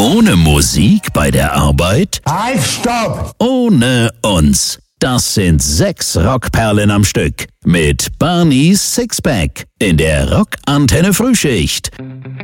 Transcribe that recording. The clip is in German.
Ohne Musik bei der Arbeit? Halt, stopp! Ohne uns. Das sind 6 Rockperlen am Stück. Mit Barneys Sixpack in der Rock-Antenne Frühschicht.